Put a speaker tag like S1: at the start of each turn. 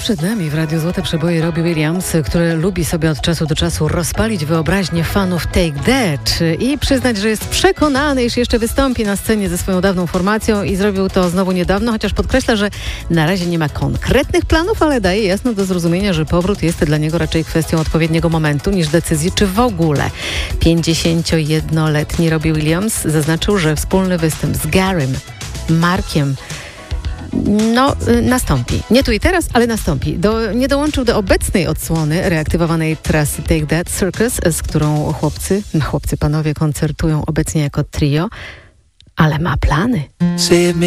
S1: Przed nami w Radiu Złote Przeboje Robbie Williams, który lubi sobie od czasu do czasu rozpalić wyobraźnię fanów Take That i przyznać, że jest przekonany, iż jeszcze wystąpi na scenie ze swoją dawną formacją i zrobił to znowu niedawno, chociaż podkreśla, że na razie nie ma konkretnych planów, ale daje jasno do zrozumienia, że powrót jest dla niego raczej kwestią odpowiedniego momentu niż decyzji, czy w ogóle. 51-letni Robbie Williams zaznaczył, że wspólny występ z Garym, Markiem nastąpi. Nie tu i teraz, ale nastąpi. Nie dołączył do obecnej odsłony reaktywowanej trasy Take That Circus, z którą panowie koncertują obecnie jako trio, ale ma plany.